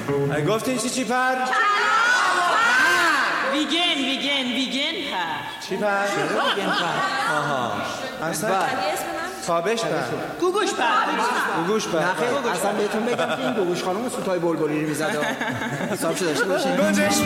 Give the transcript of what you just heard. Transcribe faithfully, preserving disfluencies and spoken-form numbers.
گفتین چی چی پر؟ ویگن ویگن ویگن پر. چی پر؟ ویگن پر. آها اصلا تابش پر. گوگوش پر. گوگوش پر. اصلا بهتون بگم که این گوگوش خانم سوتای بلبلی رو میزد. حساب شده داشته باشین.